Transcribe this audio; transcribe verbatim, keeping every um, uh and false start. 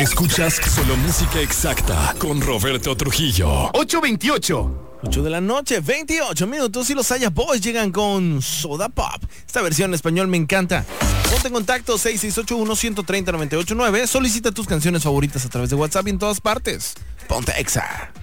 Escuchas solo música exacta con Roberto Trujillo. ocho veintiocho. ocho de la noche, veintiocho minutos y los Saya Boys llegan con Soda Pop. Esta versión en español me encanta. Ponte en contacto seis seis ocho uno, uno tres cero, nueve ocho nueve. Solicita tus canciones favoritas a través de WhatsApp y en todas partes. Ponte Exa.